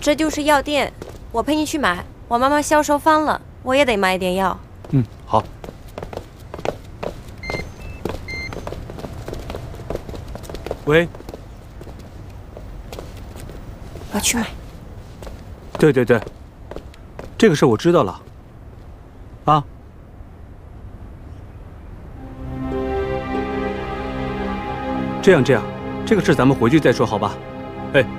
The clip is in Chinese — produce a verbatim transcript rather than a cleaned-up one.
这就是药店，我陪你去买。我妈妈销售翻了，我也得买点药。 嗯，好。喂。 我要去买。 对对对，这个事我知道了。啊。这样这样，这个事咱们回去再说，好吧？哎。